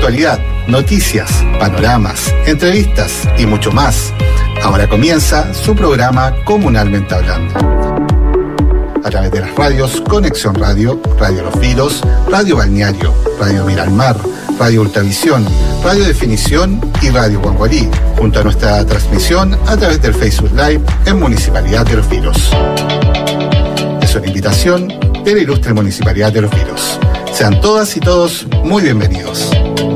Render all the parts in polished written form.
actualidad, noticias, panoramas, entrevistas y mucho más. Ahora comienza su programa Comunalmente Hablando. A través de las radios Conexión Radio, Radio Los Vilos, Radio Balneario, Radio Miralmar, Radio Ultravisión, Radio Definición y Radio Guangualí, junto a nuestra transmisión a través del Facebook Live en Municipalidad de Los Vilos. Es una invitación de la ilustre Municipalidad de Los Vilos. Sean todas y todos muy bienvenidos.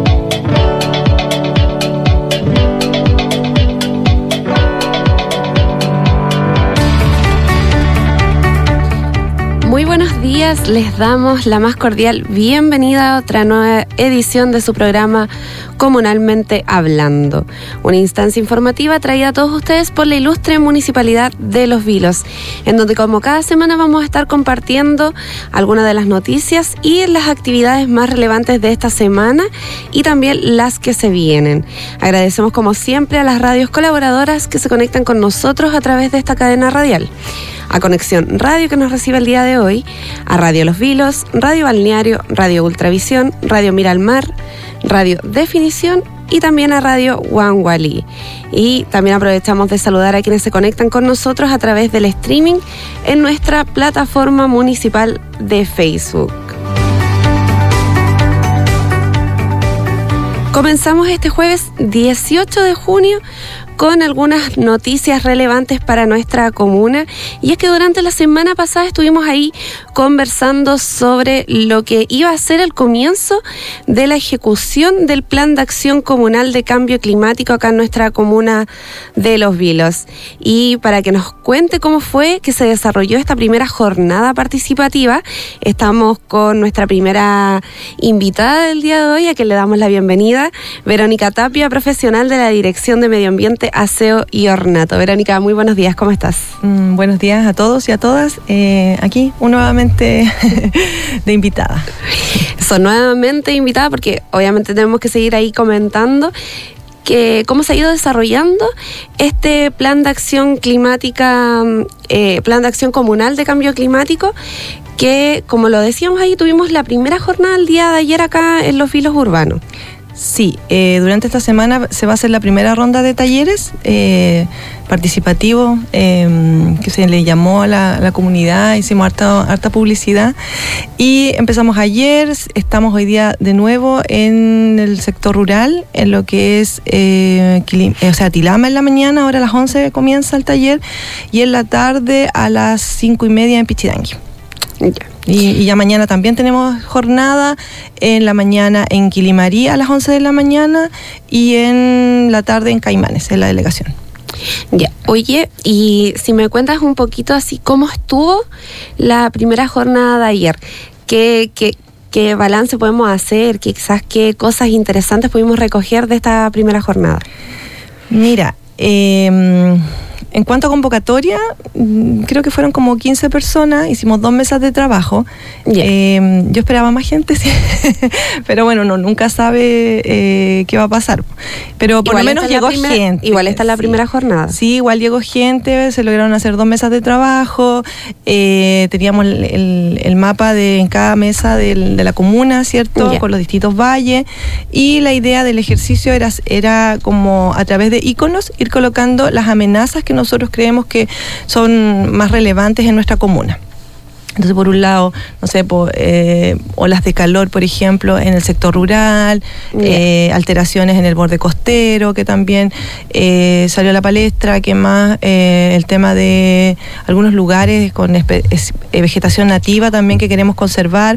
Muy buenos días, les damos la más cordial bienvenida a otra nueva edición de su programa Comunalmente Hablando, una instancia informativa traída a todos ustedes por la ilustre Municipalidad de Los Vilos, en donde como cada semana vamos a estar compartiendo algunas de las noticias y las actividades más relevantes de esta semana y también las que se vienen. Agradecemos como siempre a las radios colaboradoras que se conectan con nosotros a través de esta cadena radial. A Conexión Radio, que nos recibe el día de hoy, a Radio Los Vilos, Radio Balneario, Radio Ultravisión, Radio Miralmar, Radio Definición y también a Radio Guangualí. Y también aprovechamos de saludar a quienes se conectan con nosotros a través del streaming en nuestra plataforma municipal de Facebook. Comenzamos este jueves 18 de junio con algunas noticias relevantes para nuestra comuna, y es que durante la semana pasada estuvimos ahí conversando sobre lo que iba a ser el comienzo de la ejecución del Plan de Acción Comunal de Cambio Climático acá en nuestra comuna de Los Vilos. Y para que nos cuente cómo fue que se desarrolló esta primera jornada participativa, estamos con nuestra primera invitada del día de hoy, a quien le damos la bienvenida, Verónica Tapia, profesional de la Dirección de Medio Ambiente, Aseo y Ornato. Verónica, muy buenos días, ¿cómo estás? Buenos días a todos y a todas. Aquí nuevamente de invitada. Son nuevamente invitada porque obviamente tenemos que seguir ahí comentando que cómo se ha ido desarrollando este plan de acción climática, plan de acción comunal de cambio climático, que como lo decíamos ahí, tuvimos la primera jornada el día de ayer acá en Los Vilos Urbanos. Sí, durante esta semana se va a hacer la primera ronda de talleres participativo, que se le llamó a la comunidad, hicimos harta publicidad y empezamos ayer, estamos hoy día de nuevo en el sector rural, en lo que es Tilama en la mañana, ahora a las 11 comienza el taller, y en la tarde a las 5:30 en Pichidangui. Ya. Y ya mañana también tenemos jornada, en la mañana en Quilimarí a las 11 de la mañana y en la tarde en Caimanes, en la delegación. Ya, oye, y si me cuentas un poquito así, ¿cómo estuvo la primera jornada de ayer? ¿Qué balance podemos hacer? Quizás qué cosas interesantes pudimos recoger de esta primera jornada. Mira, en cuanto a convocatoria, creo que fueron como 15 personas, hicimos 2 mesas de trabajo. Yeah. Yo esperaba más gente, sí. Pero bueno, nunca sabe qué va a pasar. Pero por lo menos llegó gente. Igual está en la primera jornada. Sí, igual llegó gente, se lograron hacer 2 mesas de trabajo, teníamos el mapa en cada mesa de la comuna, ¿cierto? Yeah. Con los distintos valles, y la idea del ejercicio era como a través de iconos ir colocando las amenazas que nosotros creemos que son más relevantes en nuestra comuna. Entonces, por un lado, no sé, olas de calor, por ejemplo, en el sector rural, alteraciones en el borde costero, que también salió a la palestra, que más el tema de algunos lugares con vegetación nativa también que queremos conservar.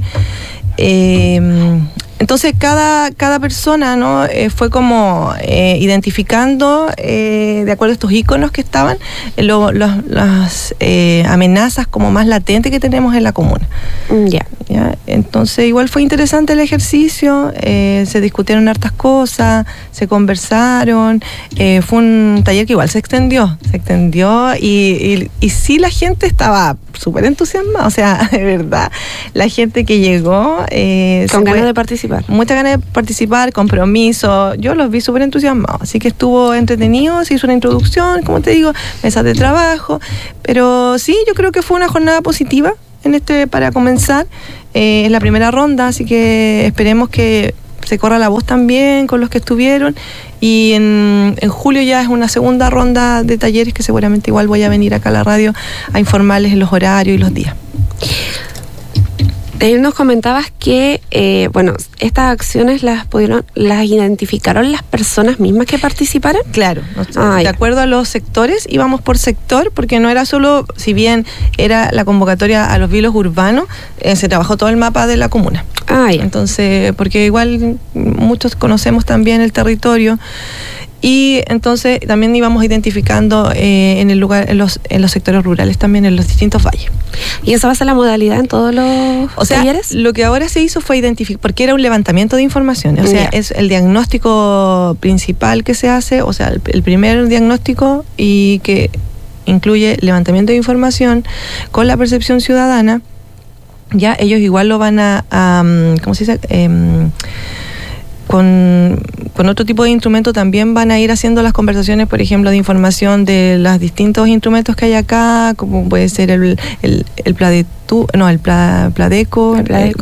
Entonces cada persona, ¿no? Fue como identificando de acuerdo a estos íconos que estaban las amenazas como más latentes que tenemos en la comuna. ¿Ya? Entonces igual fue interesante el ejercicio, se discutieron hartas cosas, se conversaron, fue un taller que igual se extendió y sí, la gente estaba súper entusiasmada, o sea, de verdad, la gente que llegó con ganas de participar. Muchas ganas de participar, compromiso. Yo los vi súper entusiasmados, así que estuvo entretenido, se hizo una introducción, como te digo, mesas de trabajo, pero sí, yo creo que fue una jornada positiva para comenzar. Es la primera ronda, así que esperemos que se corra la voz también con los que estuvieron. Y en julio ya es una segunda ronda de talleres que seguramente igual voy a venir acá a la radio a informarles los horarios y los días. Nos comentabas que, estas acciones las identificaron las personas mismas que participaron. Claro, de acuerdo a los sectores, íbamos por sector, porque no era solo, si bien era la convocatoria a los vilos urbanos, se trabajó todo el mapa de la comuna. Entonces, porque igual muchos conocemos también el territorio. Y entonces también íbamos identificando en los sectores rurales también, en los distintos valles. ¿Y esa va a ser la modalidad en todos los talleres? Lo que ahora se hizo fue identificar, porque era un levantamiento de información. O sea, es el diagnóstico principal que se hace, o sea, el primer diagnóstico, y que incluye levantamiento de información con la percepción ciudadana. Ya ellos igual lo van a ¿cómo se dice? Con otro tipo de instrumento también van a ir haciendo las conversaciones, por ejemplo, de información de los distintos instrumentos que hay acá, como puede ser el Pladeco.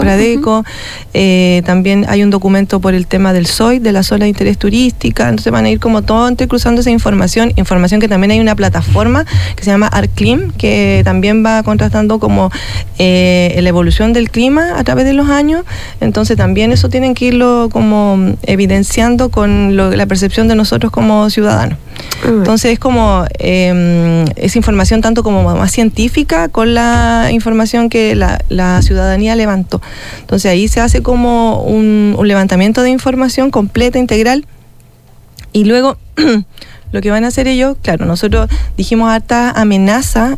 También hay un documento por el tema del SOI, de la zona de interés turística. Entonces van a ir como todo entrecruzando esa información que también hay una plataforma que se llama ArcClim, que también va contrastando como la evolución del clima a través de los años. Entonces también eso tienen que irlo como evidenciando con la percepción de nosotros como ciudadanos. Entonces es como esa información tanto como más científica con la información que la ciudadanía levantó. Entonces ahí se hace como un levantamiento de información completa, integral, y luego lo que van a hacer ellos, claro, nosotros dijimos harta amenaza,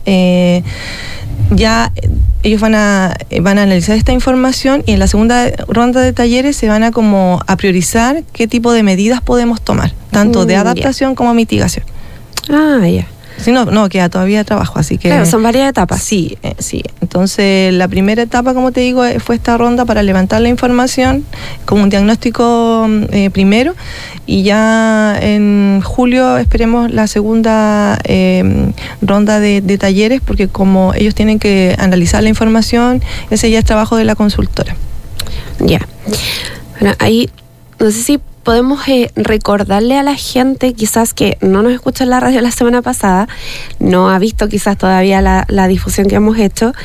ya ellos van a analizar esta información, y en la segunda ronda de talleres se van a priorizar qué tipo de medidas podemos tomar, tanto de adaptación como mitigación. Si no, queda todavía trabajo, así que... Claro, son varias etapas. Sí. Entonces, la primera etapa, como te digo, fue esta ronda para levantar la información, como un diagnóstico primero, y ya en julio esperemos la segunda ronda de talleres, porque como ellos tienen que analizar la información, ese ya es trabajo de la consultora. Ya. Bueno, ahí, no sé si podemos recordarle a la gente quizás que no nos escuchó en la radio la semana pasada, no ha visto quizás todavía la difusión que hemos hecho,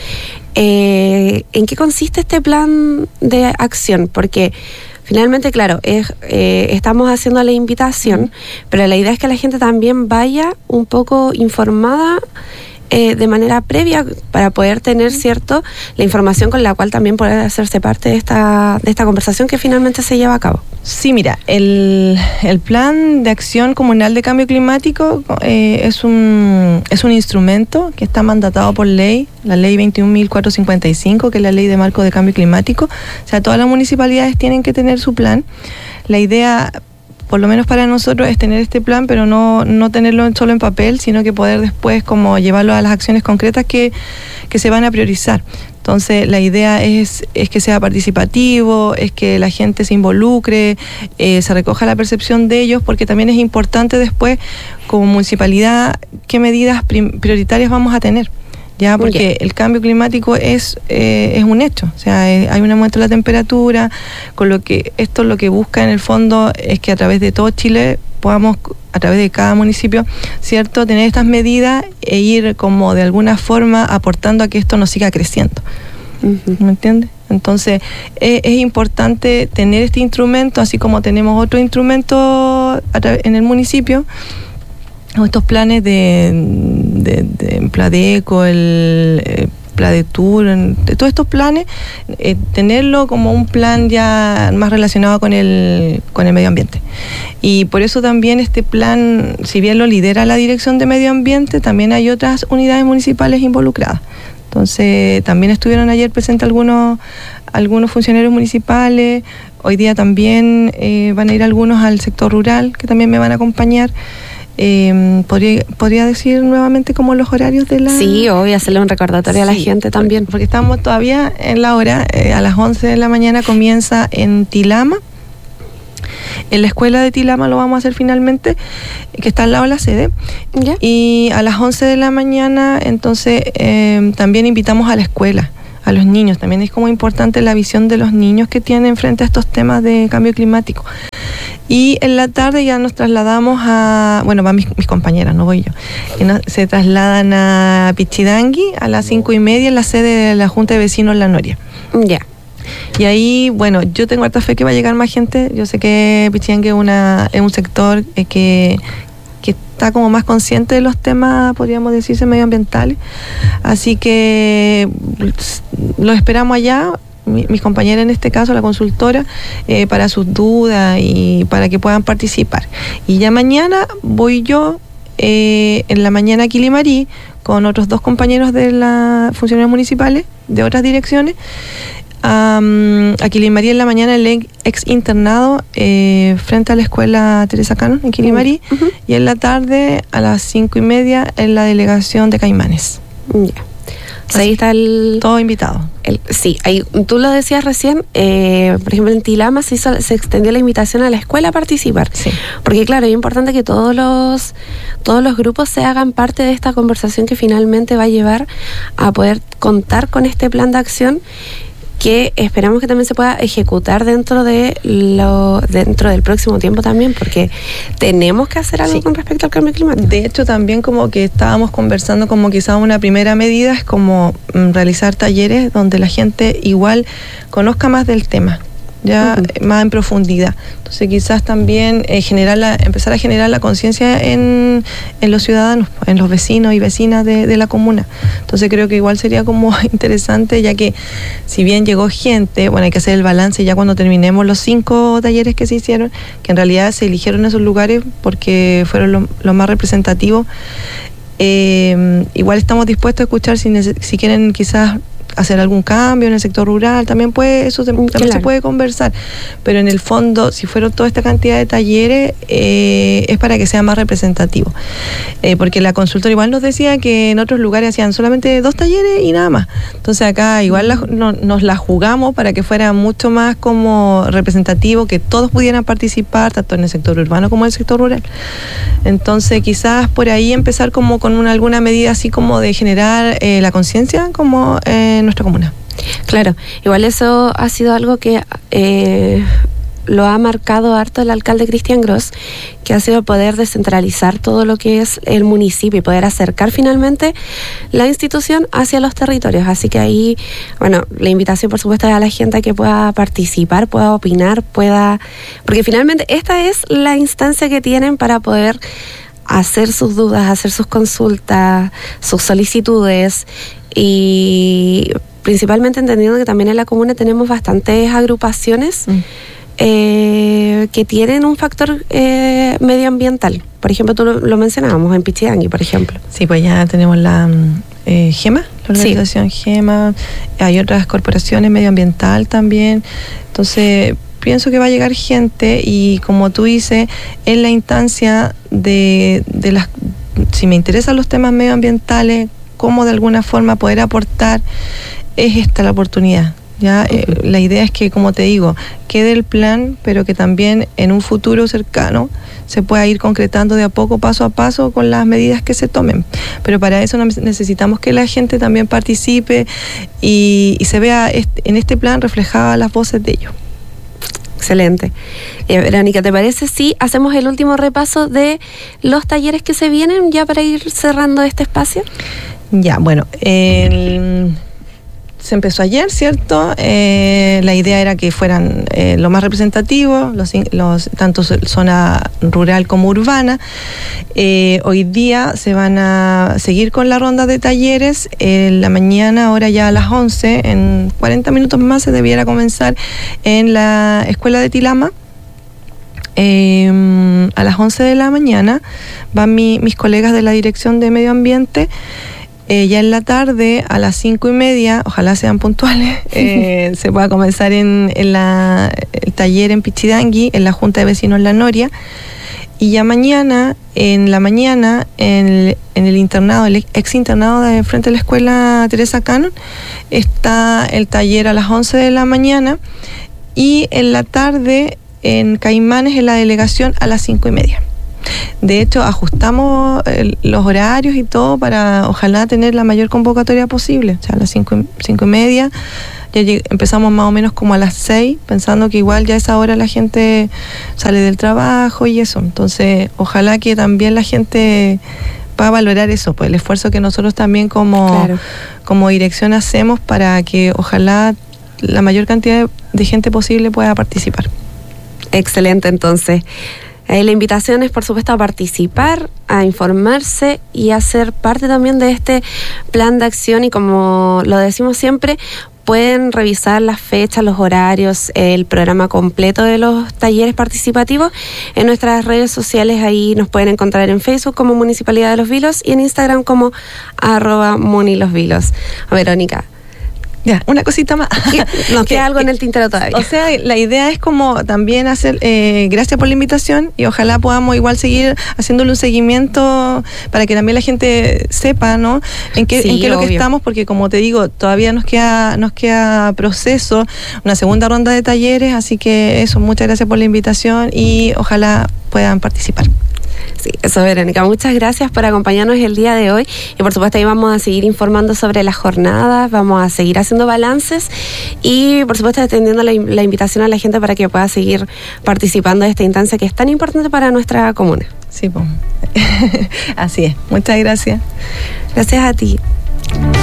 en qué consiste este plan de acción, porque finalmente, claro, estamos haciendo la invitación, pero la idea es que la gente también vaya un poco informada de manera previa para poder tener, ¿cierto?, la información con la cual también poder hacerse parte de esta conversación que finalmente se lleva a cabo. Sí, mira, el plan de acción comunal de cambio climático es un instrumento que está mandatado por ley, la ley 21.455, que es la ley de marco de cambio climático. O sea, todas las municipalidades tienen que tener su plan. La idea, por lo menos para nosotros, es tener este plan, pero no tenerlo solo en papel, sino que poder después como llevarlo a las acciones concretas que se van a priorizar. Entonces, la idea es que sea participativo, es que la gente se involucre, se recoja la percepción de ellos, porque también es importante después, como municipalidad, qué medidas prioritarias vamos a tener. Ya, porque el cambio climático es un hecho, o sea, hay un aumento de la temperatura, con lo que esto lo que busca en el fondo es que a través de todo Chile podamos, a través de cada municipio, ¿cierto?, tener estas medidas e ir como de alguna forma aportando a que esto no siga creciendo. ¿Me entiendes? Entonces, es importante tener este instrumento, así como tenemos otro instrumento en el municipio, estos planes de Pladeco, el Pladetur, de todos estos planes, tenerlo como un plan ya más relacionado con el medio ambiente. Y por eso también este plan, si bien lo lidera la Dirección de Medio Ambiente, también hay otras unidades municipales involucradas. Entonces, también estuvieron ayer presentes algunos funcionarios municipales. Hoy día también van a ir algunos al sector rural, que también me van a acompañar. ¿Podría decir nuevamente como los horarios de la...? Sí, voy a hacerle un recordatorio a la gente también. Porque estamos todavía en la hora, a las 11 de la mañana comienza en Tilama. En la escuela de Tilama lo vamos a hacer finalmente, que está al lado de la sede. Y a las 11 de la mañana, entonces, también invitamos a la escuela a los niños. También es como importante la visión de los niños que tienen frente a estos temas de cambio climático. Y en la tarde ya nos trasladamos van mis compañeras, no voy yo, se trasladan a Pichidangui a las 5:30 en la sede de la Junta de Vecinos La Noria. Ya. Y ahí, bueno, yo tengo harta fe que va a llegar más gente. Yo sé que Pichidangui es un sector que está como más consciente de los temas, podríamos decirse, medioambientales. Así que los esperamos allá. Mis compañeras en este caso, la consultora, para sus dudas y para que puedan participar. Y ya mañana voy yo, en la mañana a Quilimarí, con otros 2 compañeros de las funcionarios municipales de otras direcciones, a Quilimarí en la mañana, el ex internado frente a la escuela Teresa Cano en Quilimarí, y en la tarde a las 5:30 en la delegación de Caimanes. Ya. Ahí está todo invitado. Sí, ahí, tú lo decías recién, por ejemplo en Tilama se extendió la invitación a la escuela a participar. Sí. Porque claro, es importante que todos los grupos se hagan parte de esta conversación que finalmente va a llevar a poder contar con este plan de acción, que esperamos que también se pueda ejecutar dentro del próximo tiempo también, porque tenemos que hacer algo con respecto al cambio climático. De hecho, también como que estábamos conversando, como quizás una primera medida es como realizar talleres donde la gente igual conozca más del tema, ya más en profundidad. Entonces quizás también empezar a generar la conciencia en los ciudadanos, en los vecinos y vecinas de la comuna. Entonces creo que igual sería como interesante, ya que si bien llegó gente, bueno, hay que hacer el balance ya cuando terminemos los 5 talleres que se hicieron, que en realidad se eligieron esos lugares porque fueron los más representativos. Igual estamos dispuestos a escuchar si quieren quizás hacer algún cambio en el sector rural, también también se puede conversar, pero en el fondo, si fueron toda esta cantidad de talleres, es para que sea más representativo, porque la consultora igual nos decía que en otros lugares hacían solamente 2 talleres y nada más. Entonces acá igual nos la jugamos para que fuera mucho más como representativo, que todos pudieran participar, tanto en el sector urbano como en el sector rural. Entonces quizás por ahí empezar como con alguna medida así como de generar la conciencia como en nuestra comuna. Claro, igual eso ha sido algo que lo ha marcado harto el alcalde Cristian Gross, que ha sido poder descentralizar todo lo que es el municipio y poder acercar finalmente la institución hacia los territorios. Así que ahí, bueno, la invitación por supuesto es a la gente a que pueda participar, pueda opinar, porque finalmente esta es la instancia que tienen para poder hacer sus dudas, hacer sus consultas, sus solicitudes, y principalmente entendiendo que también en la comuna tenemos bastantes agrupaciones que tienen un factor medioambiental. Por ejemplo, tú lo mencionábamos en Pichidangui, por ejemplo. Sí, pues ya tenemos la GEMA, la organización GEMA, hay otras corporaciones medioambiental también. Entonces pienso que va a llegar gente, y como tú dices, en la instancia de las, si me interesan los temas medioambientales, cómo de alguna forma poder aportar, es esta la oportunidad. ¿Ya? La idea es que, como te digo, quede el plan, pero que también en un futuro cercano se pueda ir concretando de a poco, paso a paso, con las medidas que se tomen. Pero para eso necesitamos que la gente también participe y se vea en este plan reflejadas las voces de ellos. Excelente. Verónica, ¿te parece si hacemos el último repaso de los talleres que se vienen ya para ir cerrando este espacio? Ya, bueno, se empezó ayer, ¿cierto? La idea era que fueran lo más representativos, tanto zona rural como urbana. Hoy día se van a seguir con la ronda de talleres. En la mañana, ahora ya a las 11, en 40 minutos más se debiera comenzar en la escuela de Tilama. A las 11 de la mañana van mis colegas de la Dirección de Medio Ambiente. Ya en la tarde, a las 5:30, ojalá sean puntuales, se pueda comenzar el taller en Pichidangui, en la Junta de Vecinos La Noria. Y ya mañana, en la mañana, en el internado, el ex internado de frente a la escuela Teresa Cano, está el taller a las 11 de la mañana. Y en la tarde, en Caimanes, en la delegación, a las 5:30. De hecho, ajustamos los horarios y todo para ojalá tener la mayor convocatoria posible. O sea, a las 5:30 ya empezamos más o menos como a las 6, pensando que igual ya a esa hora la gente sale del trabajo y eso. Entonces, ojalá que también la gente pueda valorar eso, pues el esfuerzo que nosotros también como dirección hacemos para que ojalá la mayor cantidad de gente posible pueda participar. Excelente, entonces. La invitación es, por supuesto, a participar, a informarse y a ser parte también de este plan de acción. Y como lo decimos siempre, pueden revisar las fechas, los horarios, el programa completo de los talleres participativos en nuestras redes sociales. Ahí nos pueden encontrar en Facebook como Municipalidad de Los Vilos y en Instagram como @munilosvilos. Verónica. Ya, una cosita más. Nos queda algo en el tintero todavía. O sea, la idea es como también hacer, gracias por la invitación y ojalá podamos igual seguir haciéndole un seguimiento para que también la gente sepa, ¿no? En qué es lo que estamos, porque como te digo, todavía nos queda proceso, una segunda ronda de talleres, así que eso, muchas gracias por la invitación y ojalá puedan participar. Sí, eso, Verónica. Muchas gracias por acompañarnos el día de hoy y por supuesto ahí vamos a seguir informando sobre las jornadas, vamos a seguir haciendo balances y por supuesto extendiendo la invitación a la gente para que pueda seguir participando de esta instancia que es tan importante para nuestra comuna. Sí, pues. Así es. Muchas gracias. Gracias a ti.